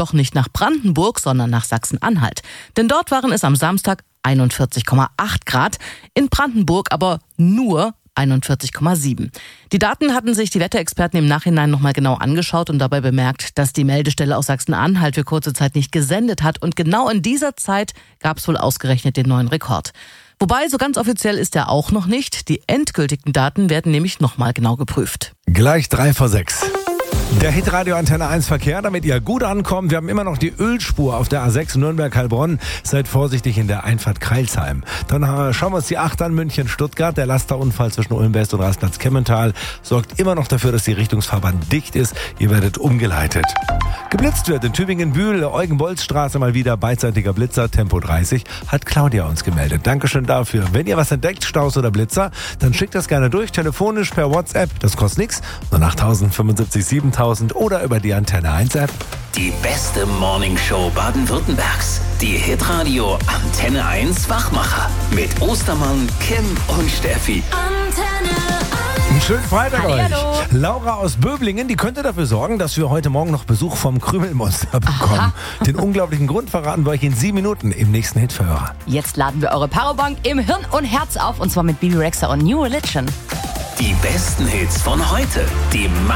doch nicht nach Brandenburg, sondern nach Sachsen-Anhalt. Denn dort waren es am Samstag 41,8 Grad, in Brandenburg aber nur 41,7. Die Daten hatten sich die Wetterexperten im Nachhinein nochmal genau angeschaut und dabei bemerkt, dass die Meldestelle aus Sachsen-Anhalt für kurze Zeit nicht gesendet hat. Und genau in dieser Zeit gab es wohl ausgerechnet den neuen Rekord. Wobei, so ganz offiziell ist er auch noch nicht. Die endgültigen Daten werden nämlich nochmal genau geprüft. Gleich 3:06. Der Hitradio Antenne 1 Verkehr, damit ihr gut ankommt. Wir haben immer noch die Ölspur auf der A6 Nürnberg-Heilbronn. Seid vorsichtig in der Einfahrt Kreilsheim. Dann schauen wir uns die 8 an, München-Stuttgart. Der Lasterunfall zwischen Ulm-West und Rastplatz-Kemmental sorgt immer noch dafür, dass die Richtungsfahrbahn dicht ist. Ihr werdet umgeleitet. Geblitzt wird in Tübingen-Bühl, Eugen-Bolz-Straße mal wieder, beidseitiger Blitzer, Tempo 30, hat Claudia uns gemeldet. Dankeschön dafür. Wenn ihr was entdeckt, Staus oder Blitzer, dann schickt das gerne durch, telefonisch per WhatsApp. Das kostet nichts. 08000 75 7000 oder über die Antenne 1 App. Die beste Morningshow Baden-Württembergs. Die Hitradio Antenne 1 Wachmacher. Mit Ostermann, Kim und Steffi. Antenne 1. Einen schönen Freitag Hallihallo. euch. Laura aus Böblingen, die könnte dafür sorgen, dass wir heute Morgen noch Besuch vom Krümelmonster bekommen. Den unglaublichen Grund verraten wir euch in 7 Minuten im nächsten Hitverhörer. Jetzt laden wir eure Powerbank im Hirn und Herz auf, und zwar mit Bibi Rexha und New Religion. Die besten Hits von heute. Die